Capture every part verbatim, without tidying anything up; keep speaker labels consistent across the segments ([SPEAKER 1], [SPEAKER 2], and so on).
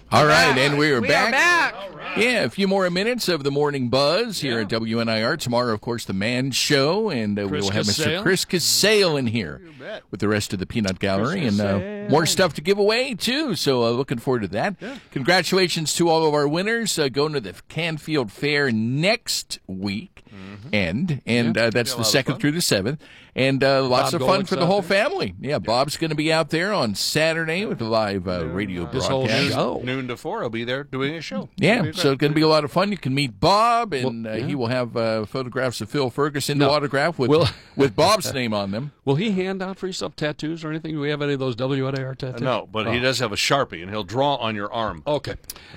[SPEAKER 1] All right, and we are
[SPEAKER 2] we
[SPEAKER 1] back.
[SPEAKER 2] Are back.
[SPEAKER 1] Yeah, a few more minutes of the morning buzz here yeah. at W N I R. Tomorrow, of course, the Man Show, and uh, we will have Mister Chris Casale in here with the rest of the Peanut Gallery, and uh, more stuff to give away, too, so uh, looking forward to that. Yeah. Congratulations to all of our winners uh, going to the Canfield Fair next week, mm-hmm. and, and yeah, uh, that's the second through the seventh. And uh, lots Bob of fun for the whole family. Yeah, yeah. Bob's going to be out there on Saturday with a live uh, radio uh, broadcast.
[SPEAKER 3] This whole noon, noon to four, he'll be there doing a show.
[SPEAKER 1] Yeah, so it's going to be a lot of fun. You can meet Bob, and well, yeah. uh, he will have uh, photographs of Phil Ferguson no. autograph with will, with Bob's name on them.
[SPEAKER 4] Will he hand out for yourself tattoos or anything? Do we have any of those W N I R tattoos?
[SPEAKER 3] Uh, no, but oh. he does have a Sharpie, and he'll draw on your arm.
[SPEAKER 4] Okay.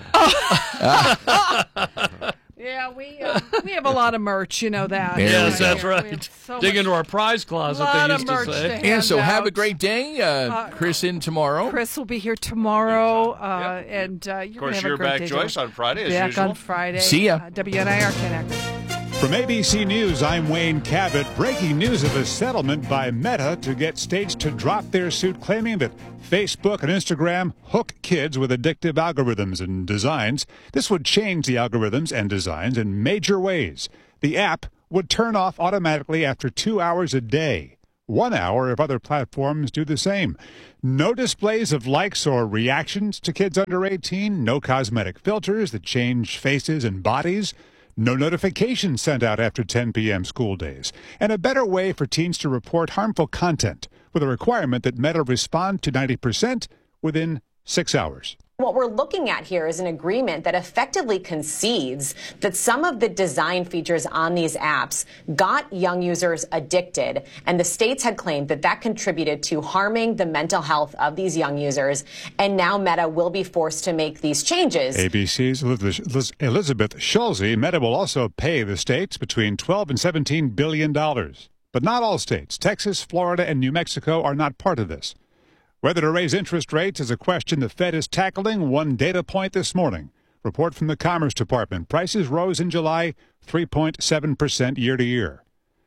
[SPEAKER 2] Yeah, we uh, we have a lot of merch, you know that.
[SPEAKER 4] Yes, that's right. So Dig into our prize closet, they used to say.
[SPEAKER 1] To yeah, so out. Have a great day. Uh, uh, Chris in tomorrow.
[SPEAKER 2] Chris will be here tomorrow, uh, yep. and uh, you're
[SPEAKER 3] of course,
[SPEAKER 2] have
[SPEAKER 3] you're
[SPEAKER 2] a great
[SPEAKER 3] back,
[SPEAKER 2] day
[SPEAKER 3] Joyce, on Friday, as
[SPEAKER 2] back
[SPEAKER 3] usual.
[SPEAKER 2] on Friday.
[SPEAKER 1] See ya.
[SPEAKER 2] Uh, W N I R Connect.
[SPEAKER 5] From A B C News, I'm Wayne Cabot. Breaking news of a settlement by Meta to get states to drop their suit claiming that Facebook and Instagram hook kids with addictive algorithms and designs. This would change the algorithms and designs in major ways. The app would turn off automatically after two hours a day. One hour if other platforms do the same. No displays of likes or reactions to kids under eighteen. No cosmetic filters that change faces and bodies. No notifications sent out after ten p.m. school days. And a better way for teens to report harmful content with a requirement that Meta respond to ninety percent within six hours.
[SPEAKER 6] What we're looking at here is an agreement that effectively concedes that some of the design features on these apps got young users addicted, and the states had claimed that that contributed to harming the mental health of these young users, and now Meta will be forced to make these changes.
[SPEAKER 5] A B C's Elizabeth Schulze. Meta will also pay the states between twelve and seventeen billion dollars. But not all states. Texas, Florida, and New Mexico are not part of this. Whether to raise interest rates is a question the Fed is tackling. One data point this morning. Report from the Commerce Department. Prices rose in July three point seven percent year to year.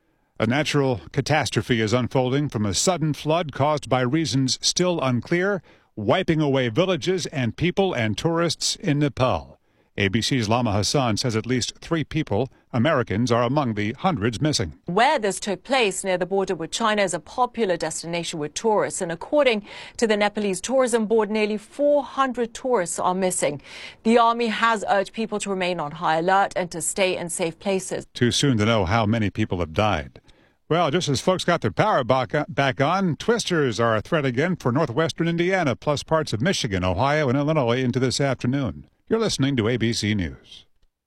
[SPEAKER 5] A natural catastrophe is unfolding from a sudden flood caused by reasons still unclear, wiping away villages and people and tourists in Nepal. A B C's Lama Hassan says at least three people, Americans, are among the hundreds missing.
[SPEAKER 7] Where this took place near the border with China is a popular destination with tourists. And according to the Nepalese Tourism Board, nearly four hundred tourists are missing. The army has urged people to remain on high alert and to stay in safe places.
[SPEAKER 5] Too soon to know how many people have died. Well, just as folks got their power back on, twisters are a threat again for northwestern Indiana, plus parts of Michigan, Ohio, and Illinois into this afternoon. You're listening to A B C News.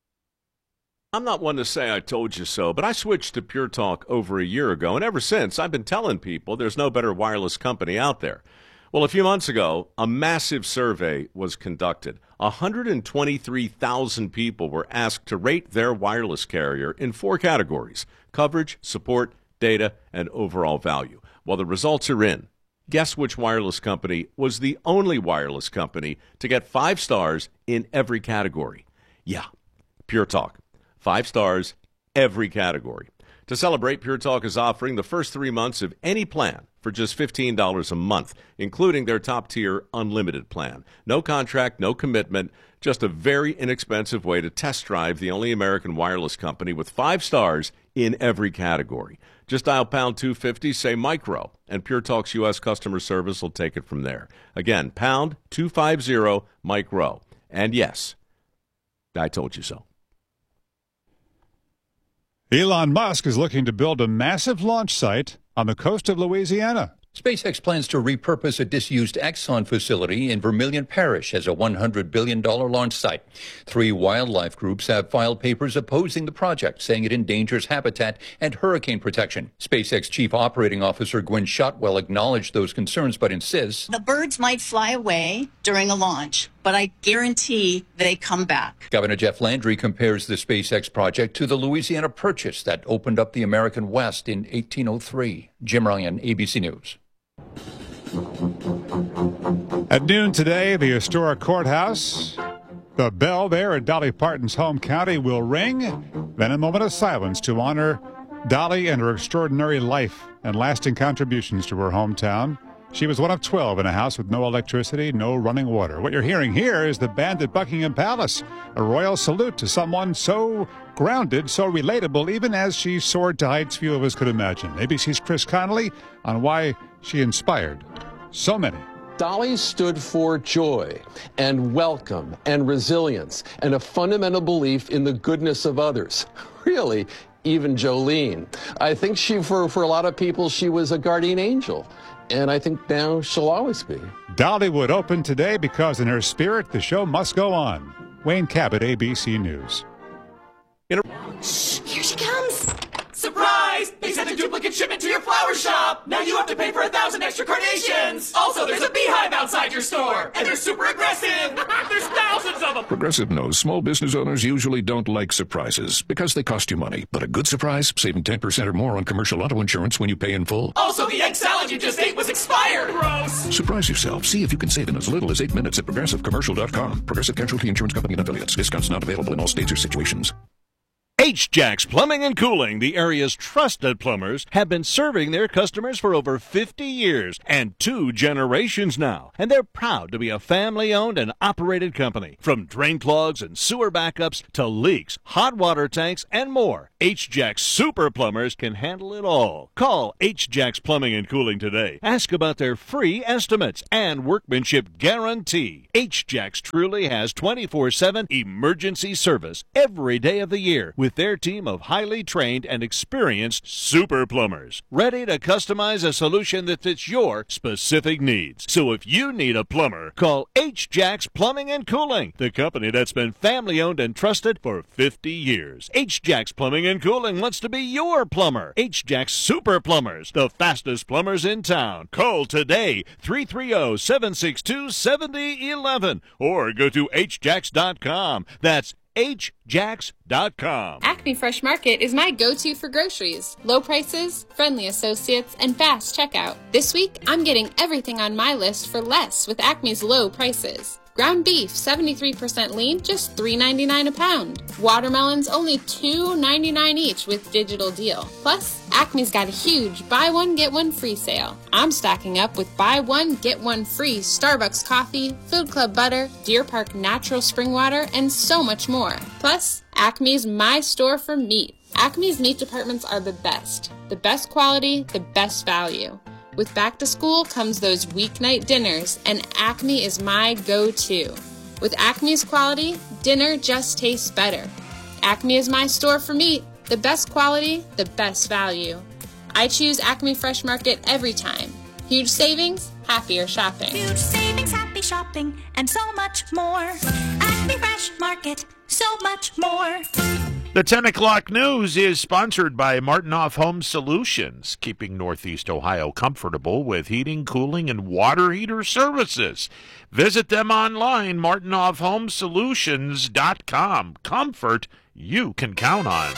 [SPEAKER 3] I'm not one to say I told you so, but I switched to Pure Talk over a year ago, and ever since I've been telling people there's no better wireless company out there. Well, a few months ago, a massive survey was conducted. one hundred twenty-three thousand people were asked to rate their wireless carrier in four categories: coverage, support, data, and overall value. Well, the results are in. Guess which wireless company was the only wireless company to get five stars in every category? Yeah, Pure Talk. Five stars, every category. To celebrate, Pure Talk is offering the first three months of any plan for just fifteen dollars a month, including their top-tier unlimited plan. No contract, no commitment, just a very inexpensive way to test drive the only American wireless company with five stars in every category. Just dial pound two fifty, say micro, and Pure Talk's U S customer service will take it from there. Again, pound two fifty, micro. And yes, I told you so.
[SPEAKER 5] Elon Musk is looking to build a massive launch site on the coast of Louisiana.
[SPEAKER 8] SpaceX plans to repurpose a disused Exxon facility in Vermilion Parish as a one hundred billion dollars launch site. Three wildlife groups have filed papers opposing the project, saying it endangers habitat and hurricane protection. SpaceX Chief Operating Officer Gwen Shotwell acknowledged those concerns, but insists
[SPEAKER 9] the birds might fly away during a launch, but I guarantee they come back.
[SPEAKER 8] Governor Jeff Landry compares the SpaceX project to the Louisiana Purchase that opened up the American West in eighteen oh three. Jim Ryan, A B C News.
[SPEAKER 5] At noon today, the historic courthouse, the bell there in Dolly Parton's home county will ring. Then a moment of silence to honor Dolly and her extraordinary life and lasting contributions to her hometown. She was one of twelve in a house with no electricity, no running water. What you're hearing here is the band at Buckingham Palace, a royal salute to someone so grounded, so relatable, even as she soared to heights few of us could imagine. A B C's Chris Connolly on why she inspired so many.
[SPEAKER 10] Dolly stood for joy and welcome and resilience and a fundamental belief in the goodness of others. Really, even Jolene. I think she, for, for a lot of people, she was a guardian angel. And I think now she'll always be.
[SPEAKER 5] Dollywood opened today because in her spirit, the show must go on. Wayne Cabot, A B C News.
[SPEAKER 11] Shh, here she comes. Surprise! They sent a duplicate shipment to your flower shop. Now you have to pay for a thousand extra carnations. Also, there's a beehive outside your store, and they're super aggressive. There's thousands of them.
[SPEAKER 12] Progressive knows small business owners usually don't like surprises because they cost you money. But a good surprise, saving ten percent or more on commercial auto insurance when you pay in full.
[SPEAKER 11] Also, the egg salad you just ate was expired. Gross.
[SPEAKER 12] Surprise yourself. See if you can save in as little as eight minutes at progressive commercial dot com. Progressive Casualty Insurance Company and affiliates. Discounts not available in all states or situations.
[SPEAKER 13] H-Jacks Plumbing and Cooling, the area's trusted plumbers, have been serving their customers for over fifty years and two generations now. And they're proud to be a family-owned and operated company. From drain clogs and sewer backups to leaks, hot water tanks, and more, H-Jacks Super Plumbers can handle it all. Call H-Jacks Plumbing and Cooling today. Ask about their free estimates and workmanship guarantee. H-Jacks truly has twenty-four seven emergency service every day of the year with their team of highly trained and experienced super plumbers, ready to customize a solution that fits your specific needs. So if you need a plumber, call H-Jacks Plumbing and Cooling, the company that's been family-owned and trusted for fifty years. H-Jacks Plumbing and Cooling wants to be your plumber. H-Jacks Super Plumbers, the fastest plumbers in town. Call today, three three zero, seven six two, seven zero one one, or go to H Jacks dot com. That's H Jacks dot com.
[SPEAKER 14] Acme Fresh Market is my go-to for groceries. Low prices, friendly associates, and fast checkout. This week, I'm getting everything on my list for less with Acme's low prices. Ground beef, seventy-three percent lean, just three ninety-nine a pound. Watermelons, only two ninety-nine each with digital deal. Plus, Acme's got a huge buy one, get one free sale. I'm stocking up with buy one, get one free Starbucks coffee, Food Club butter, Deer Park natural spring water, and so much more. Plus, Acme's my store for meat. Acme's meat departments are the best. The best quality, the best value. With back to school comes those weeknight dinners, and Acme is my go-to. With Acme's quality, dinner just tastes better. Acme is my store for meat. The best quality, the best value. I choose Acme Fresh Market every time. Huge savings, happier shopping.
[SPEAKER 15] Huge savings, happy shopping, and so much more. Acme Fresh Market, so much more.
[SPEAKER 16] The ten o'clock news is sponsored by Martinoff Home Solutions, keeping Northeast Ohio comfortable with heating, cooling, and water heater services. Visit them online, martinoff home solutions dot com. Comfort you can count on.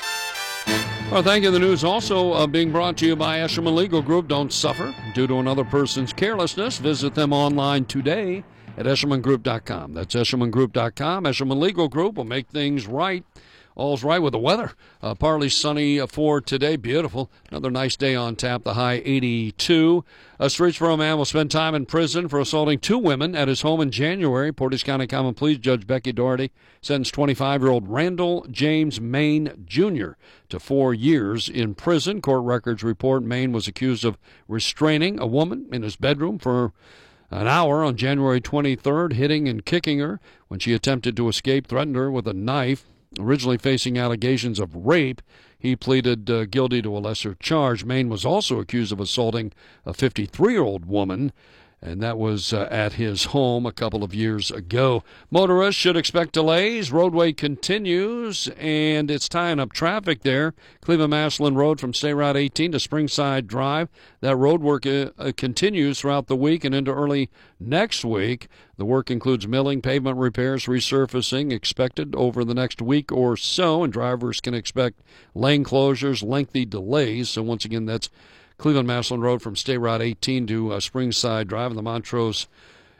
[SPEAKER 4] Well, thank you. The news also uh, being brought to you by Eshelman Legal Group. Don't suffer due to another person's carelessness. Visit them online today at eshelman group dot com. That's eshelman group dot com. Eshelman Legal Group will make things right. All's right with the weather. Uh, partly sunny for today. Beautiful. Another nice day on tap. The high eighty-two. A Streetsboro man will spend time in prison for assaulting two women at his home in January. Portage County Common Pleas Judge Becky Doherty sentenced twenty-five-year-old Randall James Main Junior to four years in prison. Court records report Main was accused of restraining a woman in his bedroom for an hour on January twenty-third, hitting and kicking her when she attempted to escape, threatened her with a knife. Originally facing allegations of rape, he pleaded uh, guilty to a lesser charge. Main was also accused of assaulting a fifty-three-year-old woman, and that was uh, at his home a couple of years ago. Motorists should expect delays. Roadway continues, and it's tying up traffic there. Cleveland-Massillon Road from State Route eighteen to Springside Drive. That road work uh, uh, continues throughout the week and into early next week. The work includes milling, pavement repairs, resurfacing expected over the next week or so, and drivers can expect lane closures, lengthy delays. So once again, that's Cleveland-Massillon Road from State Route eighteen to uh, Springside Drive in the Montrose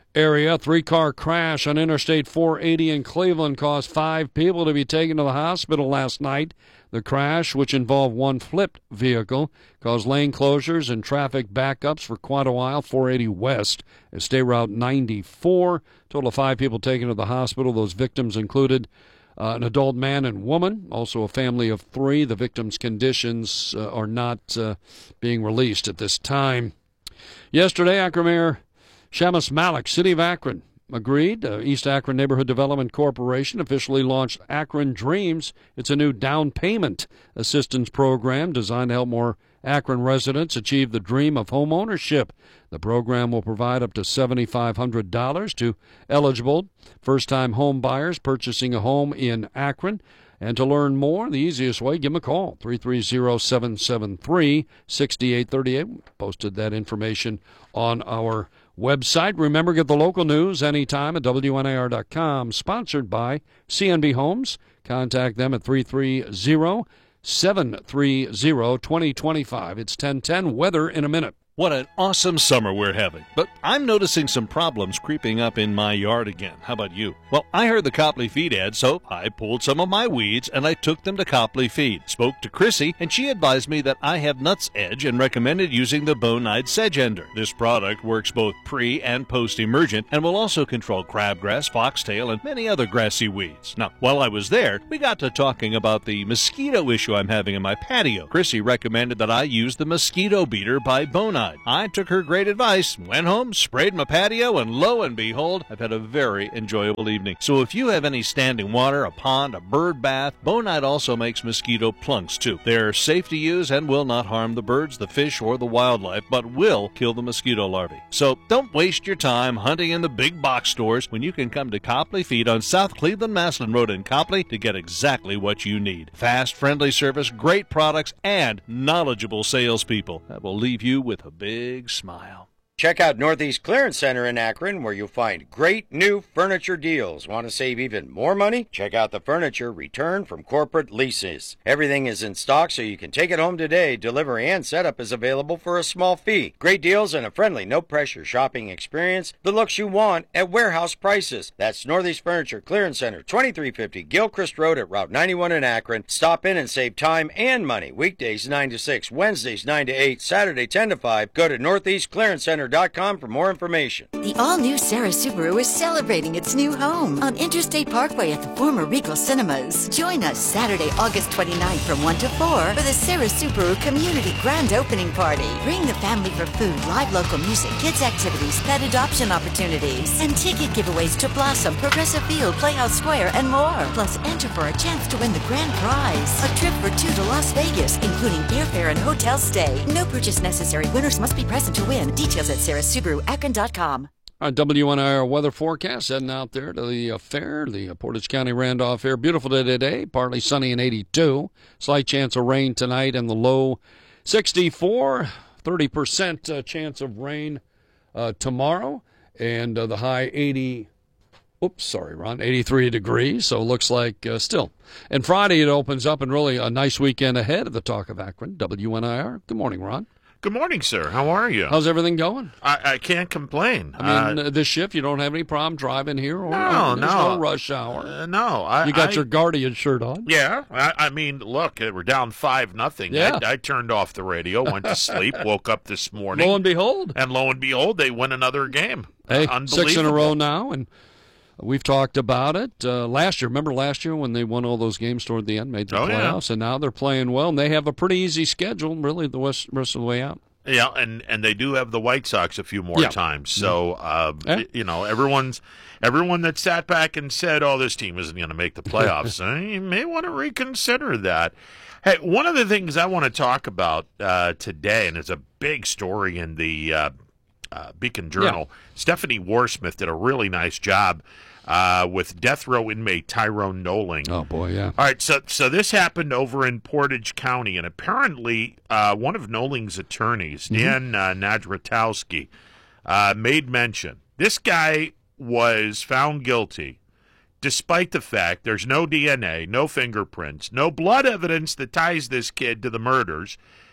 [SPEAKER 4] area. Three-car crash on Interstate four eighty in Cleveland caused five people to be taken to the hospital last night. The crash, which involved one flipped vehicle, caused lane closures and traffic backups for quite a while. four eighty West at State Route ninety-four. Total of five people taken to the hospital. Those victims included uh, an adult man and woman, also a family of three. The victims' conditions uh, are not uh, being released at this time. Yesterday, Akron Mayor Shamus Malik, City of Akron, agreed. Uh, East Akron Neighborhood Development Corporation officially launched Akron Dreams. It's a new down payment assistance program designed to help more Akron residents achieve the dream of home ownership. The program will provide up to seven thousand five hundred dollars to eligible first-time home buyers purchasing a home in Akron. And to learn more, the easiest way, give them a call, three three zero, seven seven three, six eight three eight. We posted that information on our website. Remember, get the local news anytime at W N I R dot com. Sponsored by C N B Homes. Contact them at three three zero, seven three zero, two zero two five. It's ten ten. Weather in a minute.
[SPEAKER 13] What an awesome summer we're having. But I'm noticing some problems creeping up in my yard again. How about you? Well, I heard the Copley Feed ad, so I pulled some of my weeds and I took them to Copley Feed. Spoke to Chrissy, and she advised me that I have nuts edge and recommended using the Bonide Sedge Ender. This product works both pre- and post-emergent and will also control crabgrass, foxtail, and many other grassy weeds. Now, while I was there, we got to talking about the mosquito issue I'm having in my patio. Chrissy recommended that I use the Mosquito Beater by Bonide. I took her great advice, went home, sprayed my patio, and lo and behold, I've had a very enjoyable evening. So if you have any standing water, a pond, a bird bath, Bonide also makes mosquito plunks too. They're safe to use and will not harm the birds, the fish, or the wildlife, but will kill the mosquito larvae. So don't waste your time hunting in the big box stores when you can come to Copley Feed on South Cleveland-Maslin Road in Copley to get exactly what you need. Fast, friendly service, great products, and knowledgeable salespeople that will leave you with a big smile.
[SPEAKER 17] Check out Northeast Clearance Center in Akron, where you'll find great new furniture deals. Want to save even more money? Check out the furniture returned from corporate leases. Everything is in stock, so you can take it home today. Delivery and setup is available for a small fee. Great deals and a friendly, no-pressure shopping experience. The looks you want at warehouse prices. That's Northeast Furniture Clearance Center, twenty-three fifty Gilchrist Road at Route ninety-one in Akron. Stop in and save time and money. Weekdays nine to six, Wednesdays nine to eight, Saturday ten to five. Go to northeast clearance center dot com for more information.
[SPEAKER 18] The all-new Sarah Subaru is celebrating its new home on Interstate Parkway at the former Regal Cinemas. Join us Saturday, August twenty-ninth from one to four for the Sarah Subaru Community Grand Opening Party. Bring the family for food, live local music, kids activities, pet adoption opportunities, and ticket giveaways to Blossom, Progressive Field, Playhouse Square, and more. Plus, enter for a chance to win the grand prize, a trip for two to Las Vegas, including airfare and hotel stay. No purchase necessary. Winners must be present to win. Details at sarah subaru akron dot com.
[SPEAKER 4] All right, W N I R weather forecast heading out there to the uh, fair, the uh, Portage County Randolph Fair. Beautiful day today, partly sunny and eighty-two. Slight chance of rain tonight and the low sixty-four. thirty percent uh, chance of rain uh, tomorrow, and uh, the high eighty. Oops, sorry, Ron, eighty-three degrees, so it looks like uh, still. And Friday it opens up, and really a nice weekend ahead of the Talk of Akron, W N I R. Good morning, Ron.
[SPEAKER 16] Good morning, sir. How are you?
[SPEAKER 4] How's everything going?
[SPEAKER 16] I, I can't complain.
[SPEAKER 4] I mean,
[SPEAKER 16] uh,
[SPEAKER 4] this shift, you don't have any problem driving here? Or,
[SPEAKER 16] no,
[SPEAKER 4] uh,
[SPEAKER 16] no.
[SPEAKER 4] There's no rush hour.
[SPEAKER 16] Uh, no. I,
[SPEAKER 4] you got
[SPEAKER 16] I,
[SPEAKER 4] your Guardian shirt on?
[SPEAKER 16] Yeah. I, I mean, look, we're down five nothing.
[SPEAKER 4] Yeah.
[SPEAKER 16] I, I turned off the radio, went to sleep, woke up this morning.
[SPEAKER 4] Lo and behold.
[SPEAKER 16] And lo and behold, they win another game.
[SPEAKER 4] Hey,
[SPEAKER 16] uh,
[SPEAKER 4] six in a row now, and we've talked about it uh, last year. Remember last year when they won all those games toward the end, made the
[SPEAKER 16] oh,
[SPEAKER 4] playoffs,
[SPEAKER 16] yeah.
[SPEAKER 4] and now they're playing well, and they have a pretty easy schedule, really, the rest, rest of the way out.
[SPEAKER 16] Yeah, and, and they do have the White Sox a few more
[SPEAKER 4] yeah.
[SPEAKER 16] times. So, uh,
[SPEAKER 4] yeah.
[SPEAKER 16] you know, everyone's everyone that sat back and said, oh, this team isn't going to make the playoffs, uh, you may want to reconsider that. Hey, one of the things I want to talk about uh, today, and it's a big story in the uh, uh, Beacon Journal, yeah. Stephanie Warsmith did a really nice job Uh, with death row inmate Tyrone Noling.
[SPEAKER 4] Oh, boy, yeah.
[SPEAKER 16] All right, so so this happened over in Portage County, and apparently uh, one of Noling's attorneys, mm-hmm. Dan uh, Nadratowski, uh, made mention. This guy was found guilty despite the fact there's no D N A, no fingerprints, no blood evidence that ties this kid to the murders.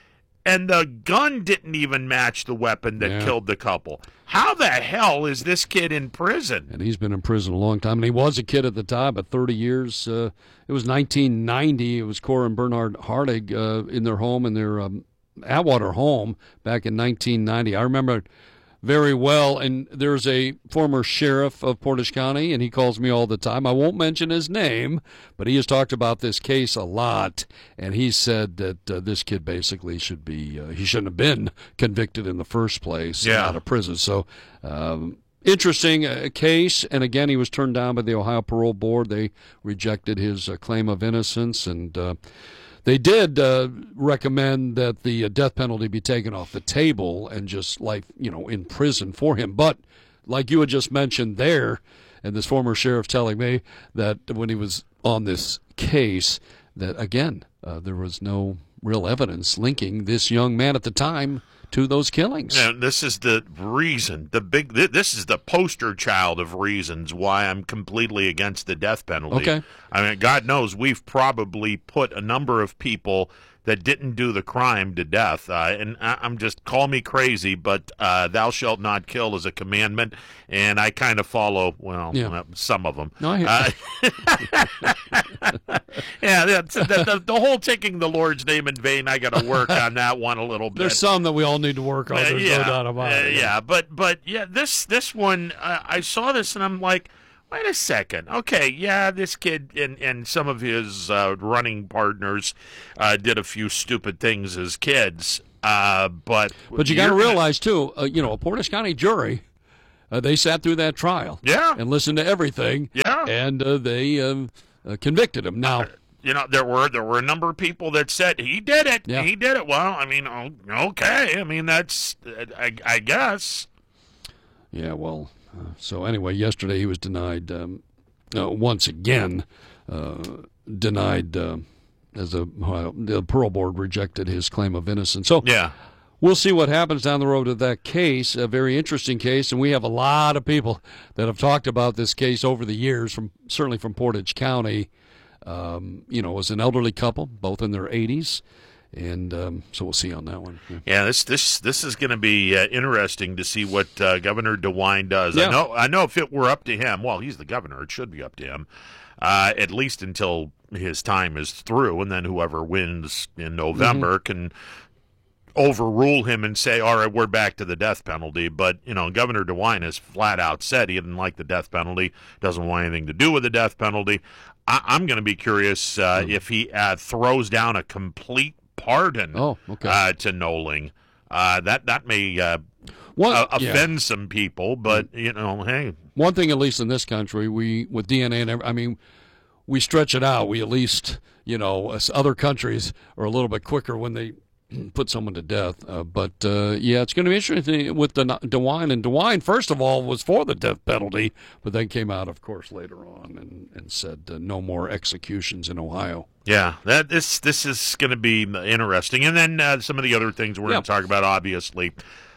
[SPEAKER 16] and the gun didn't even match the weapon that
[SPEAKER 4] Yeah.
[SPEAKER 16] killed the couple. How the hell is this kid in prison?
[SPEAKER 4] And he's been in prison a long time. And he was a kid at the time, but thirty years. Uh, it was nineteen ninety. It was Cora and Bernard Hardig uh, in their home, in their um, Atwater home back in nineteen ninety. I remember it very well. And there's a former sheriff of Portage County, and he calls me all the time. I won't mention his name, but he has talked about this case a lot. And he said that uh, this kid basically should be, uh, he shouldn't have been convicted in the first place and
[SPEAKER 16] Yeah.
[SPEAKER 4] out of prison. So, um, interesting uh, case, and again, he was turned down by the Ohio Parole Board. They rejected his uh, claim of innocence, and uh, they did uh, recommend that the uh, death penalty be taken off the table and just life, you know, in prison for him. But like you had just mentioned there, and this former sheriff telling me that when he was on this case, that again, uh, there was no real evidence linking this young man at the time to those killings.
[SPEAKER 16] Now, this is the reason, the big. This is the poster child of reasons why I'm completely against the death penalty.
[SPEAKER 4] Okay.
[SPEAKER 16] I mean, God knows we've probably put a number of people that didn't do the crime to death. Uh, and I, I'm just, call me crazy, but uh, thou shalt not kill is a commandment, and I kind of follow, well,
[SPEAKER 4] Yeah.
[SPEAKER 16] uh, some of them.
[SPEAKER 4] No, I hear
[SPEAKER 16] Uh, yeah, that's, the, the, the whole taking the Lord's name in vain, I got to work on that one a little bit.
[SPEAKER 4] There's some that we all need to work on.
[SPEAKER 16] Uh,
[SPEAKER 4] There's
[SPEAKER 16] yeah,
[SPEAKER 4] no doubt about
[SPEAKER 16] uh,
[SPEAKER 4] it.
[SPEAKER 16] yeah, but but yeah, this this one, uh, I saw this and I'm like, wait a second. Okay, yeah, this kid and and some of his uh, running partners uh, did a few stupid things as kids, uh, but
[SPEAKER 4] But you got to
[SPEAKER 16] you're gonna-
[SPEAKER 4] realize, too, uh, you know, a Portage County jury, uh, they sat through that trial.
[SPEAKER 16] Yeah.
[SPEAKER 4] And listened to everything.
[SPEAKER 16] Yeah.
[SPEAKER 4] And uh, they um, uh, convicted him. Now,
[SPEAKER 16] You know, there were there were a number of people that said he did it.
[SPEAKER 4] Yeah.
[SPEAKER 16] He did it. Well, I mean, oh, okay. I mean, that's I, I guess.
[SPEAKER 4] yeah, well, uh, so anyway, yesterday he was denied, um, uh, once again, uh, denied, uh, as a, well, the parole board rejected his claim of innocence. So,
[SPEAKER 16] Yeah.
[SPEAKER 4] we'll see what happens down the road with that case. A very interesting case, and we have a lot of people that have talked about this case over the years, from certainly from Portage County. Um, you know, it was an elderly couple, both in their eighties, and um, so we'll see on that one. Yeah.
[SPEAKER 16] Yeah, this this this is going to be uh, interesting to see what uh, Governor DeWine does.
[SPEAKER 4] Yeah.
[SPEAKER 16] I know I know if it were up to him, well, he's the governor. It should be up to him, uh, at least until his time is through, and then whoever wins in November
[SPEAKER 4] Mm-hmm.
[SPEAKER 16] can overrule him and say, all right, we're back to the death penalty. But, you know, Governor DeWine has flat out said he didn't like the death penalty, doesn't want anything to do with the death penalty. I- I'm going to be curious uh,
[SPEAKER 4] Mm.
[SPEAKER 16] if he uh, throws down a complete pardon
[SPEAKER 4] Oh, okay.
[SPEAKER 16] uh, to Noling. Uh, that, that may uh,
[SPEAKER 4] One-
[SPEAKER 16] uh,
[SPEAKER 4] yeah.
[SPEAKER 16] offend some people, but, you know, hey.
[SPEAKER 4] One thing, at least in this country, we with D N A and every, I mean, we stretch it out. We at least, you know, as other countries are a little bit quicker when they put someone to death. Uh, but uh, yeah, it's going to be interesting with the DeWine. And DeWine, first of all, was for the death penalty, but then came out, of course, later on and, and said uh, no more executions in Ohio.
[SPEAKER 16] Yeah, that this this is going to be interesting. And then uh, some of the other things we're
[SPEAKER 4] Yeah.
[SPEAKER 16] going to talk about, obviously.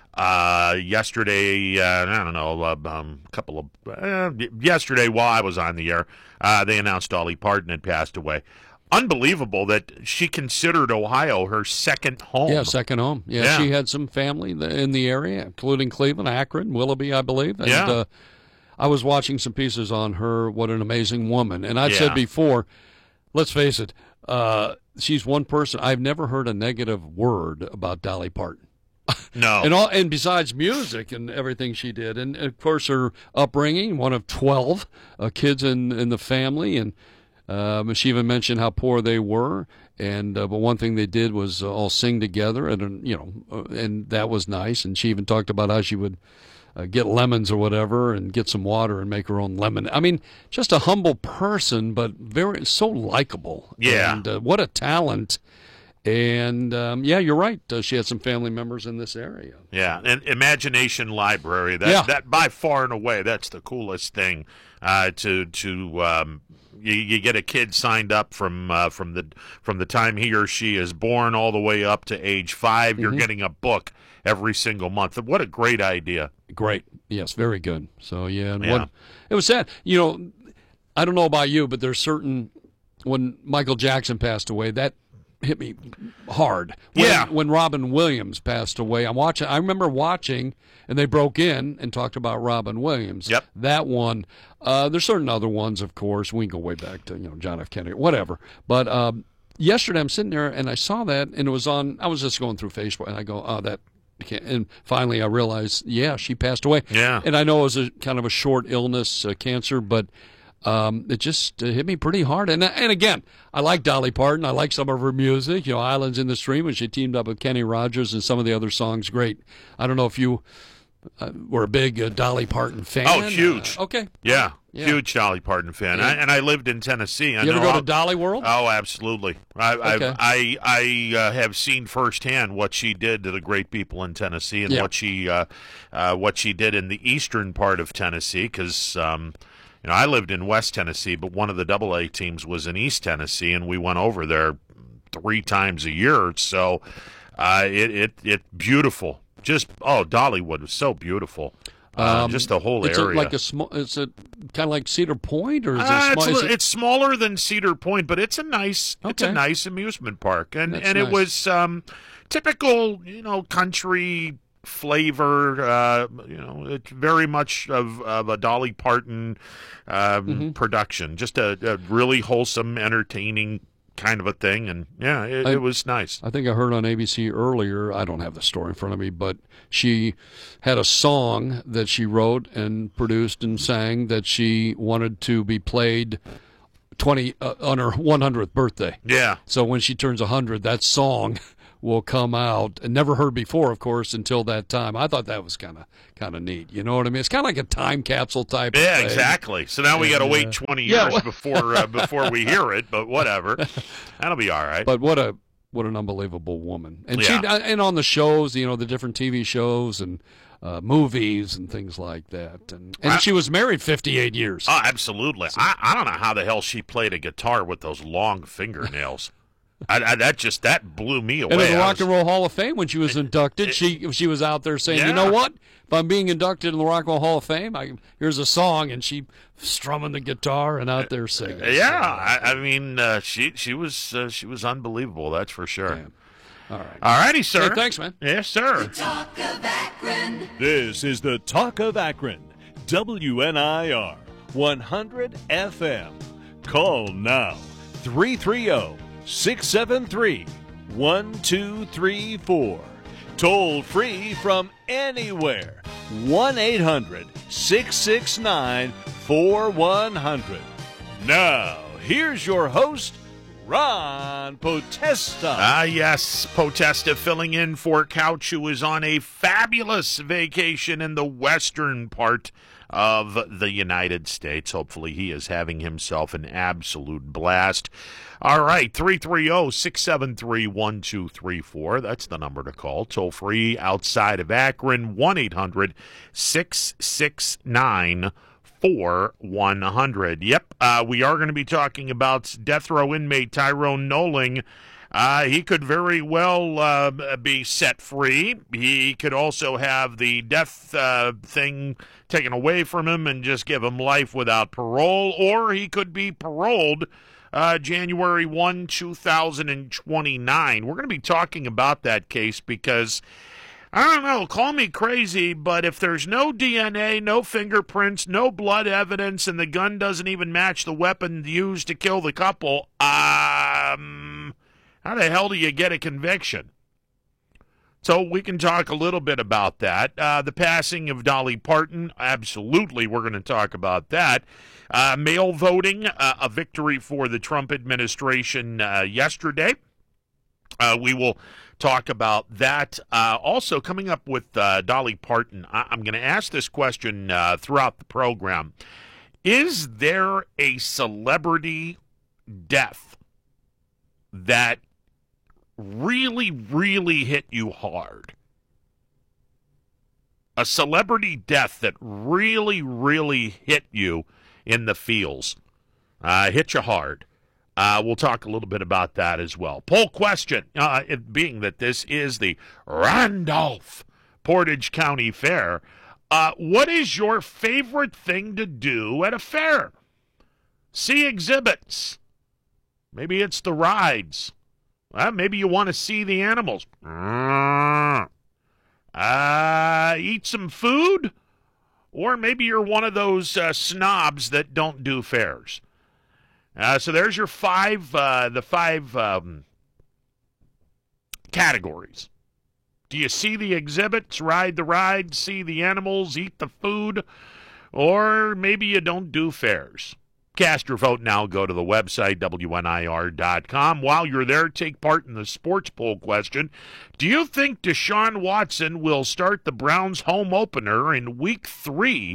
[SPEAKER 16] Uh, yesterday, uh, I don't know, a um, couple of uh, yesterday while I was on the air, uh, they announced Dolly Parton had passed away. Unbelievable that she considered Ohio her second home.
[SPEAKER 4] Yeah, second home. Yeah,
[SPEAKER 16] Yeah.
[SPEAKER 4] she had some family th- in the area, including Cleveland, Akron, Willoughby, I believe. And,
[SPEAKER 16] Yeah.
[SPEAKER 4] uh, I was watching some pieces on her. What an amazing woman. And I've
[SPEAKER 16] Yeah.
[SPEAKER 4] said before, let's face it, uh, she's one person. I've never heard a negative word about Dolly Parton.
[SPEAKER 16] No.
[SPEAKER 4] And all, and besides music and everything she did, and of course her upbringing, one of twelve uh, kids in in the family, and um, she even mentioned how poor they were. And uh, but one thing they did was uh, all sing together, and uh, you know, uh, and that was nice. And she even talked about how she would uh, get lemons or whatever, and get some water and make her own lemon. I mean, just a humble person, but very so likable.
[SPEAKER 16] Yeah.
[SPEAKER 4] And uh, what a talent. And, um, yeah, you're right. Uh, she had some family members in this area.
[SPEAKER 16] Yeah, and Imagination Library. That,
[SPEAKER 4] Yeah.
[SPEAKER 16] that by far and away, that's the coolest thing. Uh, to to um, you, you get a kid signed up from uh, from the from the time he or she is born all the way up to age five. You're
[SPEAKER 4] Mhm.
[SPEAKER 16] getting a book every single month. What a great idea!
[SPEAKER 4] Great. Yes, very good. So, yeah, and
[SPEAKER 16] Yeah.
[SPEAKER 4] What, it was sad. You know, I don't know about you, but there's certain, when Michael Jackson passed away, that hit me hard. When,
[SPEAKER 16] yeah.
[SPEAKER 4] When Robin Williams passed away, I'm watching. I remember watching, and they broke in and talked about Robin Williams.
[SPEAKER 16] Yep.
[SPEAKER 4] That one. Uh, there's certain other ones, of course. We can go way back to you know John F. Kennedy, whatever. But um, yesterday, I'm sitting there and I saw that, and it was on. I was just going through Facebook, and I go, "Oh, that." And finally, I realized, yeah, she passed away.
[SPEAKER 16] Yeah.
[SPEAKER 4] And I know it was a kind of a short illness, uh, cancer, but. Um, it just uh, hit me pretty hard. And and again, I like Dolly Parton. I like some of her music. You know, Islands in the Stream, when she teamed up with Kenny Rogers, and some of the other songs, great. I don't know if you uh, were a big uh, Dolly Parton fan.
[SPEAKER 16] Oh, huge.
[SPEAKER 4] Uh, okay.
[SPEAKER 16] Yeah,
[SPEAKER 4] yeah.
[SPEAKER 16] Huge Dolly Parton fan.
[SPEAKER 4] Yeah.
[SPEAKER 16] I, and I lived in Tennessee. I
[SPEAKER 4] you ever
[SPEAKER 16] know
[SPEAKER 4] go
[SPEAKER 16] I'll,
[SPEAKER 4] to Dolly World?
[SPEAKER 16] Oh, absolutely. I
[SPEAKER 4] okay.
[SPEAKER 16] I I, I uh, have seen firsthand what she did to the great people in Tennessee, and
[SPEAKER 4] yeah.
[SPEAKER 16] what she uh, uh, what she did in the eastern part of Tennessee, because. Um, You know, I lived in West Tennessee, but one of the double A teams was in East Tennessee, and we went over there three times a year. So uh, it it it beautiful. Just oh, Dollywood was so beautiful. Uh,
[SPEAKER 4] Um,
[SPEAKER 16] just the whole
[SPEAKER 4] it's
[SPEAKER 16] area.
[SPEAKER 4] A, like a small. It's a kind of like Cedar Point, or is
[SPEAKER 16] Uh,
[SPEAKER 4] it small?
[SPEAKER 16] it's,
[SPEAKER 4] is it-
[SPEAKER 16] it's smaller than Cedar Point, but it's a nice it's a
[SPEAKER 4] Okay.
[SPEAKER 16] nice amusement park, and
[SPEAKER 4] That's
[SPEAKER 16] and it
[SPEAKER 4] nice.
[SPEAKER 16] was um, typical, you know, country flavor. Uh, you know, it's very much of, of a Dolly Parton um,
[SPEAKER 4] Mm-hmm.
[SPEAKER 16] production. Just a, a really wholesome, entertaining kind of a thing, and yeah, it,
[SPEAKER 4] I-
[SPEAKER 16] it was nice.
[SPEAKER 4] I think I heard on A B C earlier, I don't have the story in front of me, but she had a song that she wrote and produced and sang that she wanted to be played twenty uh, on her one hundredth birthday.
[SPEAKER 16] Yeah.
[SPEAKER 4] So when she turns one hundred, that song will come out, and never heard before, of course, until that time. I thought that was kind of kind of neat. You know what I mean? It's kind of like a time capsule type
[SPEAKER 16] Yeah,
[SPEAKER 4] of thing.
[SPEAKER 16] exactly. So now we got to
[SPEAKER 4] And,
[SPEAKER 16] wait
[SPEAKER 4] uh,
[SPEAKER 16] twenty
[SPEAKER 4] yeah,
[SPEAKER 16] years
[SPEAKER 4] well-
[SPEAKER 16] before uh, before we hear it, but whatever. That'll be all right.
[SPEAKER 4] But what a what an unbelievable woman. And she
[SPEAKER 16] Yeah.
[SPEAKER 4] and on the shows, you know, the different T V shows and uh, movies and things like that. And and
[SPEAKER 16] I-
[SPEAKER 4] she was married fifty-eight years.
[SPEAKER 16] Oh, absolutely. I, I don't know how the hell she played a guitar with those long fingernails. I, I, that just that blew me away.
[SPEAKER 4] And in the
[SPEAKER 16] I
[SPEAKER 4] Rock
[SPEAKER 16] was-
[SPEAKER 4] and Roll Hall of Fame, when she was inducted, she she was out there saying, "You know
[SPEAKER 16] Yeah.
[SPEAKER 4] what? If I'm being inducted in the Rock and Roll Hall of Fame, I, here's a song," and she strumming the guitar and out there singing.
[SPEAKER 16] Yeah, I, I mean, uh, she she was uh, she was unbelievable. That's for sure.
[SPEAKER 4] All right,
[SPEAKER 16] all righty, sir.
[SPEAKER 4] Hey, thanks, man.
[SPEAKER 16] Yes, sir.
[SPEAKER 11] Talk of Akron.
[SPEAKER 13] This is the Talk of Akron, W N I R one hundred F M. Call now, three three zero, six seven three, one two three four. Toll free from anywhere, one eight hundred, six six nine, four one zero zero. Now, here's your host, Ron Potesta.
[SPEAKER 16] Ah, yes, Potesta filling in for Couch, who is on a fabulous vacation in the western part of the United States. Hopefully he is having himself an absolute blast. All right, three three zero, six seven three, one two three four. That's the number to call. Toll free outside of Akron, one eight hundred, six six nine, four one zero zero. Yep, uh, we are going to be talking about death row inmate Tyrone Noling. Uh, he could very well uh, be set free. He could also have the death uh, thing taken away from him and just give him life without parole, or he could be paroled uh, January first, two thousand twenty-nine. We're going to be talking about that case because, I don't know, call me crazy, but if there's no D N A, no fingerprints, no blood evidence, and the gun doesn't even match the weapon used to kill the couple, um, how the hell do you get a conviction? So we can talk a little bit about that. Uh, the passing of Dolly Parton, absolutely, we're going to talk about that. Uh, mail voting, uh, a victory for the Trump administration uh, yesterday. Uh, we will talk about that. Uh, also, coming up with uh, Dolly Parton, I- I'm going to ask this question uh, throughout the program. Is there a celebrity death that really, really hit you hard? A celebrity death that really, really hit you in the feels, uh, hit you hard. Uh, we'll talk a little bit about that as well. Poll question, uh, it being that this is the Randolph Portage County Fair, uh, what is your favorite thing to do at a fair? See exhibits. Maybe it's the rides. Well, maybe you want to see the animals. Uh, eat some food? Or maybe you're one of those uh, snobs that don't do fairs. Uh, so there's your five, uh, the five um, categories. Do you see the exhibits, ride the rides, see the animals, eat the food? Or maybe you don't do fairs. Cast your vote now. Go to the website, W N I R dot com. While you're there, take part in the sports poll question. Do you think Deshaun Watson will start the Browns home opener in week three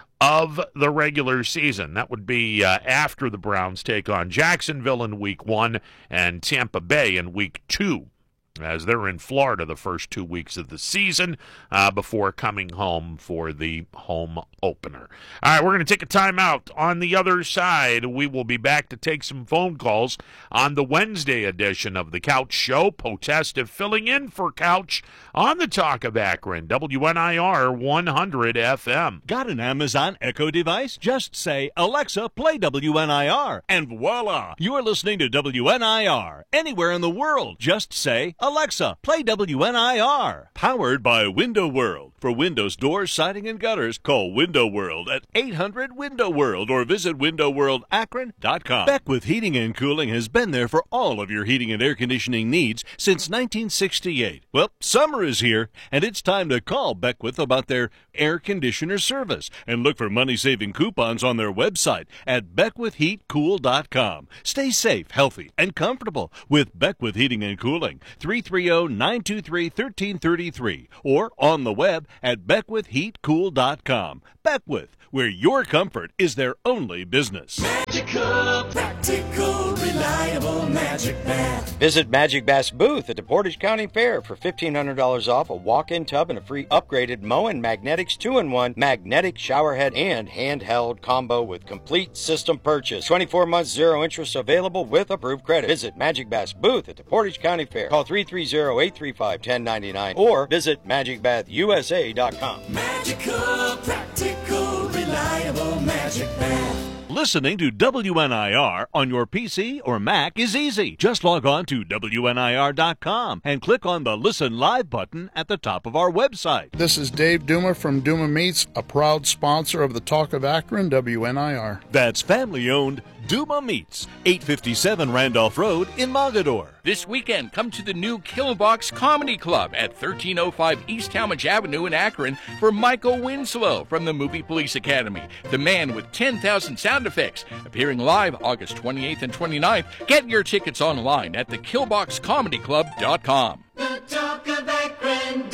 [SPEAKER 16] of the regular season? That would be uh, after the Browns take on Jacksonville in week one and Tampa Bay in week two, as they're in Florida the first two weeks of the season uh, before coming home for the home opener. All right, we're going to take a timeout. On the other side, we will be back to take some phone calls on the Wednesday edition of the Couch Show. Potesta filling in for Couch on the Talk of Akron, W N I R one hundred F M.
[SPEAKER 13] Got an Amazon Echo device? Just say, Alexa, play W N I R, and voila, you are listening to W N I R. Anywhere in the world, just say, Alexa, play W N I R. Powered by Window World. For windows, doors, siding, and gutters, call Window World at eight hundred window world or visit window world akron dot com. Beckwith Heating and Cooling has been there for all of your heating and air conditioning needs since nineteen sixty-eight. Well, summer is here, and it's time to call Beckwith about their air conditioner service and look for money-saving coupons on their website at beckwith heat cool dot com. Stay safe, healthy, and comfortable with Beckwith Heating and Cooling. three three zero, nine two three, one three three three or on the web at beckwith heat cool dot com. Beckwith, where your comfort is their only business.
[SPEAKER 11] Magical, practical, reliable Magic Bath.
[SPEAKER 17] Visit Magic Bath's booth at the Portage County Fair for fifteen hundred dollars off a walk-in tub and a free upgraded Moen Magnetics two in one magnetic shower head and handheld combo with complete system purchase. twenty-four months zero interest available with approved credit. Visit Magic Bath's booth at the Portage County Fair. Call three three zero, eight three five, one zero nine nine or visit magic bath u s a dot com.
[SPEAKER 11] Magical, practical, reliable Magic Bath.
[SPEAKER 13] Listening to W N I R on your P C or Mac is easy. Just log on to W N I R dot com and click on the Listen Live button at the top of our website.
[SPEAKER 19] This is Dave Duma from Duma Meats, a proud sponsor of the Talk of Akron, W N I R.
[SPEAKER 13] That's family-owned Duma Meats, eight fifty-seven Randolph Road in Mogadore.
[SPEAKER 1] This weekend, come to the new Killbox Comedy Club at thirteen oh five East Talmadge Avenue in Akron for Michael Winslow from the Movie Police Academy, the man with ten thousand sound effects, appearing live August twenty-eighth and twenty-ninth. Get your tickets online at the killbox comedy club dot com.
[SPEAKER 11] The Talk of Akron,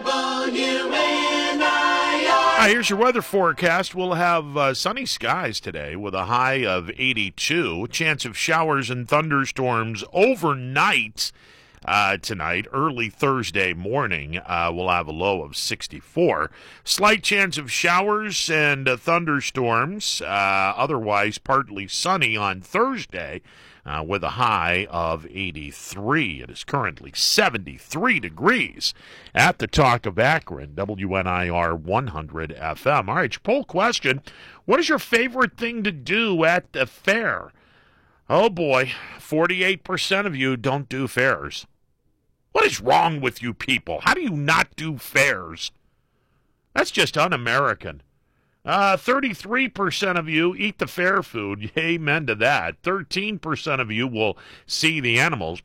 [SPEAKER 11] W N I R.
[SPEAKER 16] Right, here's your weather forecast. We'll have uh, sunny skies today with a high of eighty-two. Chance of showers and thunderstorms overnight uh, tonight. Early Thursday morning, uh, we'll have a low of sixty-four. Slight chance of showers and uh, thunderstorms. Uh, otherwise, partly sunny on Thursday. Uh, with a high of eighty-three. It is currently seventy-three degrees at the Talk of Akron, W N I R one hundred F M. All right, your poll question. What is your favorite thing to do at the fair? Oh, boy, forty-eight percent of you don't do fairs. What is wrong with you people? How do you not do fairs? That's just un-American. Uh, thirty-three percent of you eat the fair food. Amen to that. thirteen percent of you will see the animals.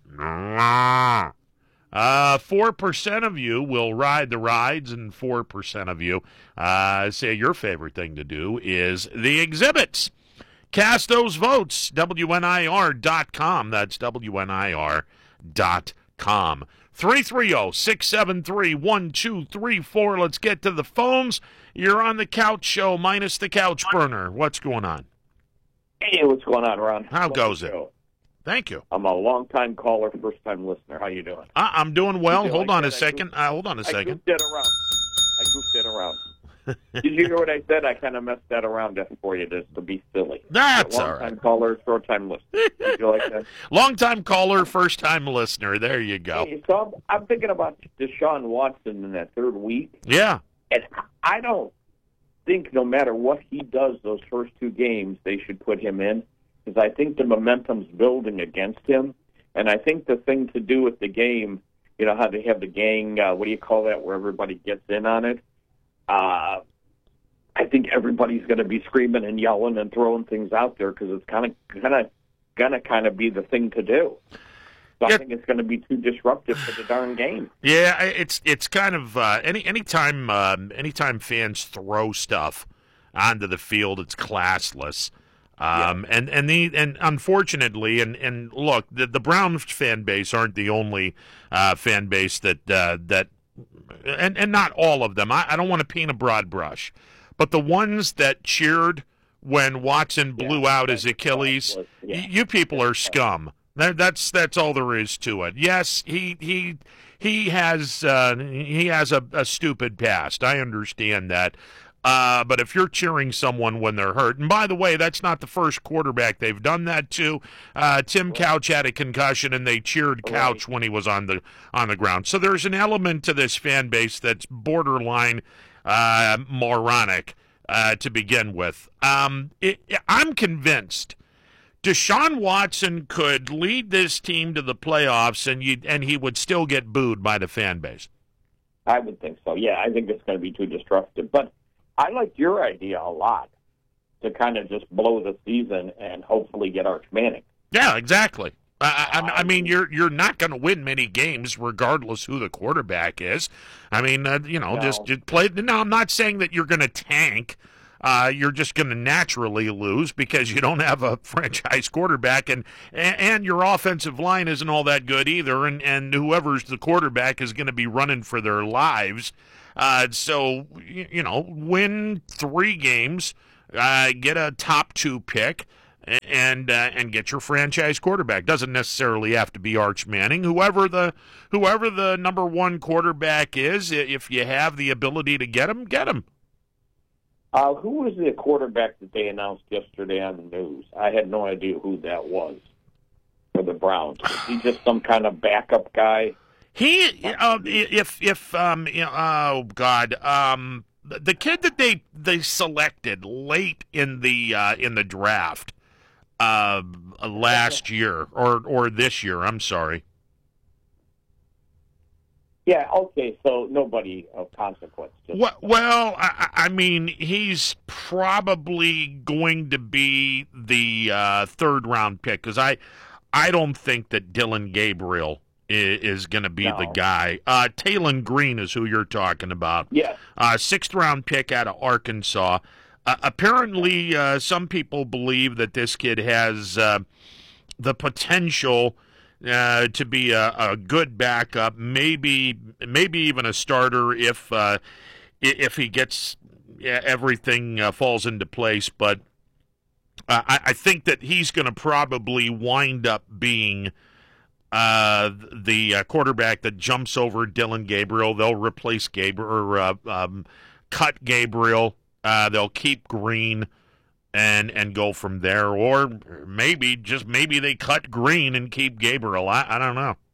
[SPEAKER 16] Uh, four percent of you will ride the rides, and four percent of you uh, say your favorite thing to do is the exhibits. Cast those votes, W N I R dot com. That's W N I R dot com. three three zero, six seven three, one two three four. Let's get to the phones. You're on the Couch Show minus the couch burner. What's going on?
[SPEAKER 20] Hey, what's going on, Ron?
[SPEAKER 16] How
[SPEAKER 20] Love
[SPEAKER 16] goes
[SPEAKER 20] the
[SPEAKER 16] it?
[SPEAKER 20] show.
[SPEAKER 16] Thank you.
[SPEAKER 20] I'm a long-time caller, first-time listener. How you doing?
[SPEAKER 16] Uh, I'm doing well.
[SPEAKER 20] You
[SPEAKER 16] Hold
[SPEAKER 20] like
[SPEAKER 16] on a
[SPEAKER 20] that? I
[SPEAKER 16] second.
[SPEAKER 20] goofed-
[SPEAKER 16] Uh, hold on a
[SPEAKER 20] I
[SPEAKER 16] second.
[SPEAKER 20] goofed it around. I goofed it around. Did you hear what I said? I kind of messed that around just for you, just to be silly.
[SPEAKER 16] That's all
[SPEAKER 20] long-time
[SPEAKER 16] right.
[SPEAKER 20] caller, short-time listener. Did you like that?
[SPEAKER 16] Long-time caller, first-time listener. There you go.
[SPEAKER 20] Hey, so I'm, I'm thinking about Deshaun Watson in that third week,
[SPEAKER 16] Yeah.
[SPEAKER 20] and I don't think no matter what he does those first two games, they should put him in, because I think the momentum's building against him. And I think the thing to do with the game, you know, how they have the gang, uh, what do you call that, where everybody gets in on it? Uh, I think everybody's going to be screaming and yelling and throwing things out there because it's kind of kind of going to kind of be the thing to do. So yeah. I think it's going to be too disruptive for the darn game.
[SPEAKER 16] Yeah, it's it's kind of uh, any anytime um, anytime fans throw stuff onto the field, it's classless. Um, yeah. and and the and unfortunately, and, and look, the, the Browns fan base aren't the only uh, fan base that uh, that, and and not all of them. I, I don't want to paint a broad brush, but the ones that cheered when Watson blew yeah, out his Achilles, yeah. y- you people are scum. That, that's that's all there is to it. Yes, he he he has uh, he has a, a stupid past. I understand that. Uh, but if you're cheering someone when they're hurt, and by the way, that's not the first quarterback they've done that to. Uh, Tim right. Couch had a concussion, and they cheered Couch right. when he was on the on the ground. So there's an element to this fan base that's borderline uh, moronic uh, to begin with. Um, it, I'm convinced Deshaun Watson could lead this team to the playoffs, and you and he would still get booed by the fan base.
[SPEAKER 20] I would think so. Yeah, I think it's going to be too disruptive, but. I liked your idea a lot to kind of just blow the season and hopefully get Arch Manning.
[SPEAKER 16] Yeah, exactly. I, I, I mean, you're you're not going to win many games regardless who the quarterback is. I mean, uh, you know, no. just, just play. No, I'm not saying that you're going to tank. Uh, you're just going to naturally lose because you don't have a franchise quarterback, and, and and your offensive line isn't all that good either, and, and whoever's the quarterback is going to be running for their lives. Uh, so, you, you know, win three games, uh, get a top two pick, and uh, and get your franchise quarterback. Doesn't necessarily have to be Arch Manning. Whoever the whoever the number one quarterback is, if you have the ability to get him, get him.
[SPEAKER 20] Uh, who was the quarterback that they announced yesterday on the news? I had no idea who that was for the Browns. Was he just some kind of backup guy?
[SPEAKER 16] He, uh, if if um, oh God, um, the kid that they they selected late in the uh, in the draft uh, last year or or this year, I'm sorry.
[SPEAKER 20] Yeah. Okay. So nobody of consequence. Just
[SPEAKER 16] well, well, I, I mean, he's probably going to be the uh, third round pick because I I don't think that Dillon Gabriel is going to be no. the guy. Uh, Taylon Green is who you're talking about.
[SPEAKER 20] Yeah.
[SPEAKER 16] Uh, sixth round pick out of Arkansas. Uh, apparently, uh, some people believe that this kid has uh, the potential uh, to be a, a good backup, maybe maybe even a starter if uh, if he gets everything uh, falls into place. But uh, I, I think that he's going to probably wind up being Uh, the uh, quarterback that jumps over Dillon Gabriel. They'll replace Gabriel or uh, um, cut Gabriel. Uh, they'll keep Green and and go from there. Or maybe, just maybe they cut Green and keep Gabriel. I, I don't know.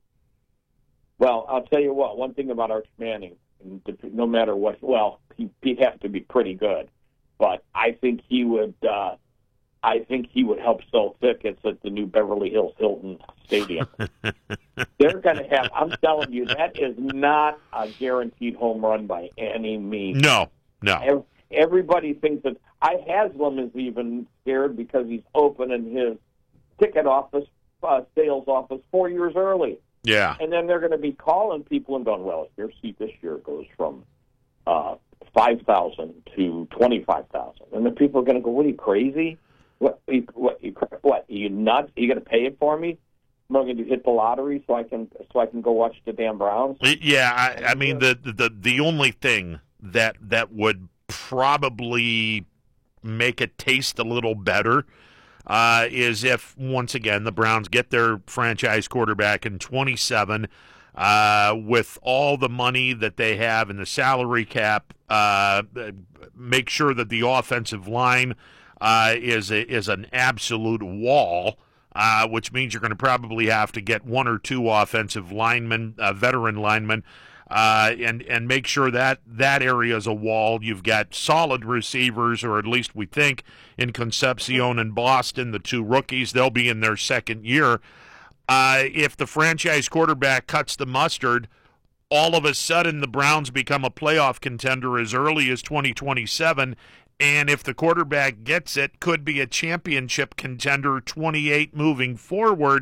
[SPEAKER 20] Well, I'll tell you what, one thing about Arch Manning, no matter what, well, he, he'd have to be pretty good. But I think he would uh, I think he would help sell tickets at the new Beverly Hills Hilton Stadium. They're going to have, I'm telling you, that is not a guaranteed home run by any means.
[SPEAKER 16] No, no.
[SPEAKER 20] Everybody thinks that, I Haslam is even scared because he's opening his ticket office, uh, sales office four years early.
[SPEAKER 16] Yeah.
[SPEAKER 20] And then they're going to be calling people and going, well, your seat this year goes from uh, five thousand to twenty-five thousand. And then people are going to go, what, are you crazy? What, you, what, you, what, are you nuts? Are you going to pay it for me? Am I going to hit the lottery so I can so I can go watch the damn Browns?
[SPEAKER 16] Yeah, I, I mean, the, the the only thing that that would probably make it taste a little better uh, is if, once again, the Browns get their franchise quarterback in twenty-seven uh, with all the money that they have in the salary cap, uh, make sure that the offensive line Uh, is a, is an absolute wall, uh, which means you're going to probably have to get one or two offensive linemen, uh, veteran linemen, uh, and and make sure that that area is a wall. You've got solid receivers, or at least we think, in Concepcion and Boston, the two rookies. They'll be in their second year. Uh, if the franchise quarterback cuts the mustard, all of a sudden the Browns become a playoff contender as early as twenty twenty-seven, and if the quarterback gets it, could be a championship contender twenty-eight moving forward.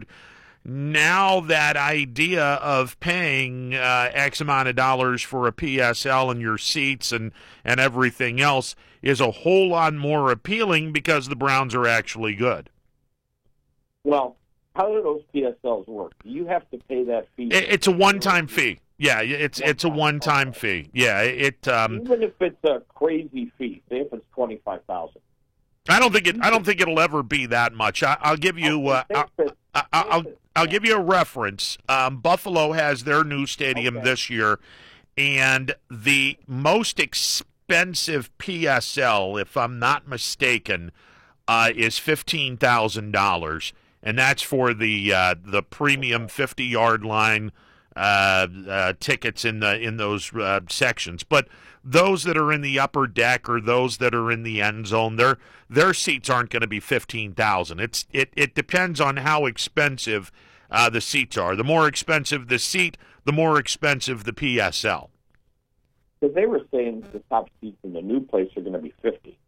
[SPEAKER 16] Now that idea of paying uh, X amount of dollars for a P S L and your seats and, and everything else is a whole lot more appealing because the Browns are actually good.
[SPEAKER 20] Well, how do those P S Ls work? Do you have to pay that fee?
[SPEAKER 16] It, it's a one-time fee. Yeah, it's it's a one-time fee. Yeah, it. Um,
[SPEAKER 20] Even if it's a crazy fee, say if it's twenty-five thousand.
[SPEAKER 16] I don't think it. I don't think it'll ever be that much. I, I'll give you. Uh, I'll, I'll, I'll I'll give you a reference. Um, Buffalo has their new stadium okay. this year, and the most expensive P S L, if I'm not mistaken, uh, is fifteen thousand dollars, and that's for the uh, the premium fifty-yard line uh, uh, tickets in the in those uh, sections. But those that are in the upper deck or those that are in the end zone, their their seats aren't going to be fifteen thousand. It's it it depends on how expensive uh, the seats are. The more expensive the seat, the more expensive the P S L.
[SPEAKER 20] Because they were saying the top seats in the new place are going to be fifty.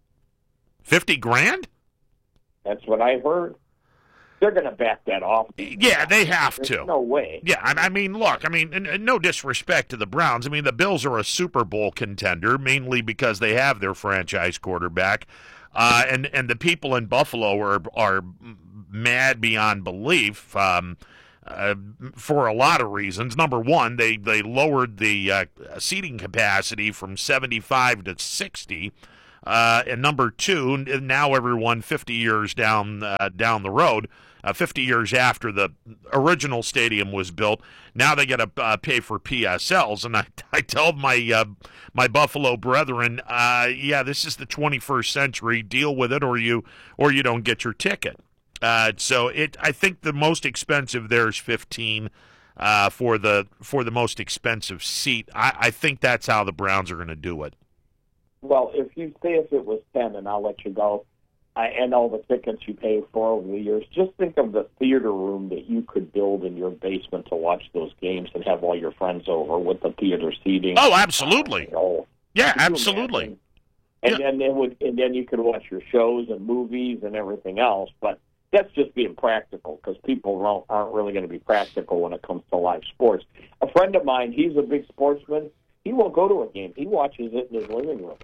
[SPEAKER 16] Fifty grand?
[SPEAKER 20] That's what I heard. They're going to back that off.
[SPEAKER 16] Yeah, they have
[SPEAKER 20] There's
[SPEAKER 16] to.
[SPEAKER 20] No way.
[SPEAKER 16] Yeah, I mean, look, I mean, and, and no disrespect to the Browns. I mean, the Bills are a Super Bowl contender, mainly because they have their franchise quarterback. Uh, and, and the people in Buffalo are are mad beyond belief um, uh, for a lot of reasons. Number one, they, they lowered the uh, seating capacity from seventy-five to sixty. Uh, and number two, now everyone fifty years down uh, down the road, uh, fifty years after the original stadium was built, now they got to uh, pay for P S Ls. And I, I tell my uh, my Buffalo brethren, uh, yeah, this is the twenty-first century. Deal with it, or you or you don't get your ticket. Uh, so it, I think the most expensive there is fifteen uh, for the for the most expensive seat. I, I think that's how the Browns are going to do it.
[SPEAKER 20] Well, if you say if it was ten, and I'll let you go, I, and all the tickets you paid for over the years, just think of the theater room that you could build in your basement to watch those games and have all your friends over with the theater seating.
[SPEAKER 16] Oh, absolutely.
[SPEAKER 20] Uh, you know,
[SPEAKER 16] yeah, absolutely.
[SPEAKER 20] And
[SPEAKER 16] yeah.
[SPEAKER 20] then they would, and then you could watch your shows and movies and everything else. But that's just being practical because people aren't really going to be practical when it comes to live sports. A friend of mine, he's a big sportsman. He won't go to a game. He watches it in his living room.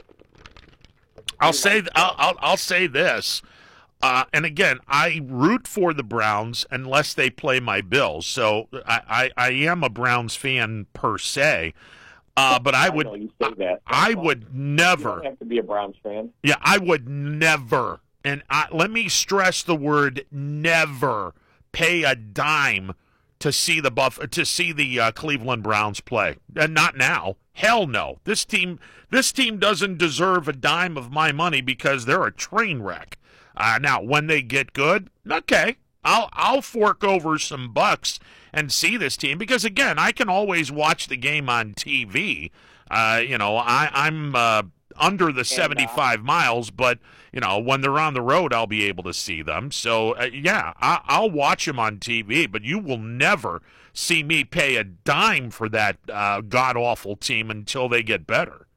[SPEAKER 16] I'll say I'll I'll, I'll say this, uh, and again, I root for the Browns unless they play my Bills. So I, I, I am a Browns fan per se, uh, but I would
[SPEAKER 20] I, know you say that.
[SPEAKER 16] I would never
[SPEAKER 20] You don't have to be a Browns fan.
[SPEAKER 16] Yeah, I would never, and I, let me stress the word never, pay a dime to see the Buff to see the uh, Cleveland Browns play. And not now. Hell no. This team this team doesn't deserve a dime of my money because they're a train wreck. Uh, now, when they get good, okay, I'll I'll fork over some bucks and see this team because again, I can always watch the game on T V. Uh, you know, I, I'm uh, under the seventy-five miles, but you know, when they're on the road, I'll be able to see them. So, uh, yeah, I, I'll watch them on T V, but you will never see me pay a dime for that uh, god-awful team until they get better.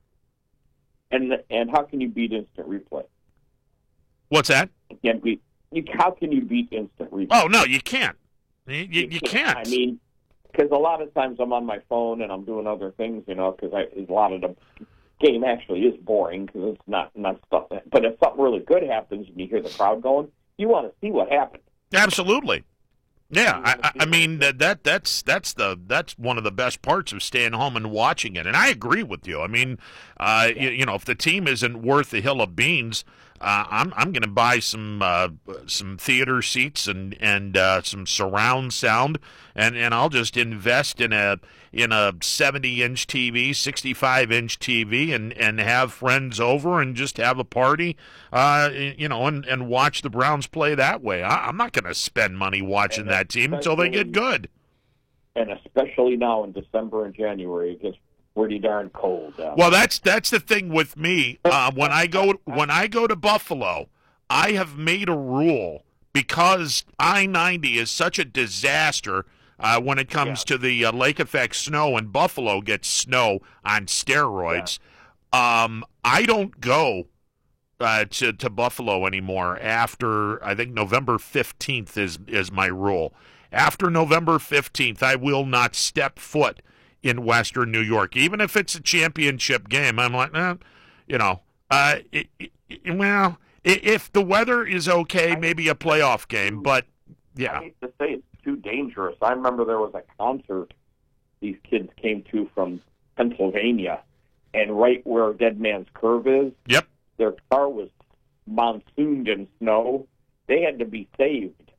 [SPEAKER 20] And and how can you beat instant replay?
[SPEAKER 16] What's that?
[SPEAKER 20] You can't beat. You, how can you beat instant replay?
[SPEAKER 16] Oh, no, you can't. You, you, you, you
[SPEAKER 20] can't.
[SPEAKER 16] can't.
[SPEAKER 20] I mean, because a lot of times I'm on my phone and I'm doing other things, you know, because a lot of the game actually is boring because it's not not stuff. That, but if something really good happens and you hear the crowd going, you want to see what happened.
[SPEAKER 16] Absolutely. Yeah, I, I mean that, that that's that's the that's one of the best parts of staying home and watching it, and I agree with you. I mean, uh, yeah. you, you know, if the team isn't worth a hill of beans, uh, I'm I'm going to buy some uh, some theater seats and and uh, some surround sound, and, and I'll just invest in a in a seventy inch T V, sixty-five inch T V, and, and have friends over and just have a party, uh, you know, and, and watch the Browns play that way. I, I'm not going to spend money watching and that team until they get good.
[SPEAKER 20] And especially now in December and January, it gets pretty darn cold. Uh,
[SPEAKER 16] well, that's that's the thing with me. Uh, when I go when I go to Buffalo, I have made a rule because I ninety is such a disaster uh, when it comes yeah. to the uh, lake effect snow, and Buffalo gets snow on steroids. Yeah. Um, I don't go uh, to to Buffalo anymore after I think November fifteenth is is my rule. After November fifteenth, I will not step foot in Western New York, even if it's a championship game. I'm like, eh, you know, uh, it, it, well, if the weather is okay, maybe a playoff game, but yeah.
[SPEAKER 20] I hate to say it's too dangerous. I remember there was a concert these kids came to from Pennsylvania, and right where Dead Man's Curve is,
[SPEAKER 16] yep,
[SPEAKER 20] their car was monsooned in snow. They had to be saved.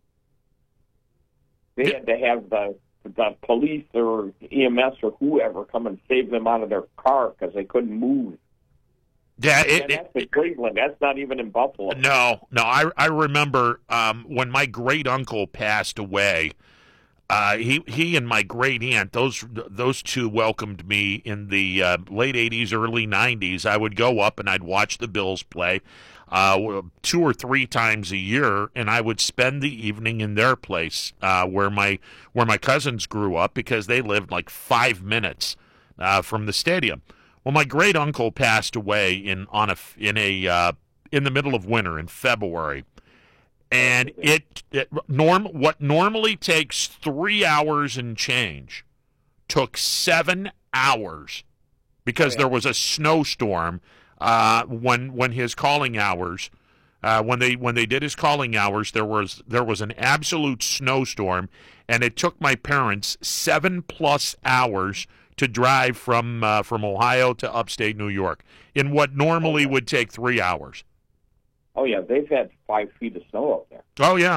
[SPEAKER 20] They yep. had to have the the police or E M S or whoever come and save them out of their car because they couldn't move.
[SPEAKER 16] Yeah, it,
[SPEAKER 20] and that's it, in Cleveland. That's not even in Buffalo.
[SPEAKER 16] No, no. I I remember um, when my great uncle passed away. Uh, he he and my great aunt, those those two welcomed me in the uh, late eighties, early nineties. I would go up and I'd watch the Bills play uh, two or three times a year, and I would spend the evening in their place uh, where my where my cousins grew up because they lived like five minutes uh, from the stadium. Well, my great uncle passed away in on a in a uh, in the middle of winter in February. And it, it norm what normally takes three hours and change took seven hours because oh, yeah. there was a snowstorm uh, when when his calling hours uh, when they when they did his calling hours there was there was an absolute snowstorm, and it took my parents seven plus hours to drive from uh, from Ohio to upstate New York in what normally oh, yeah. would take three hours.
[SPEAKER 20] Oh, yeah, they've had five feet of snow up there.
[SPEAKER 16] Oh, yeah.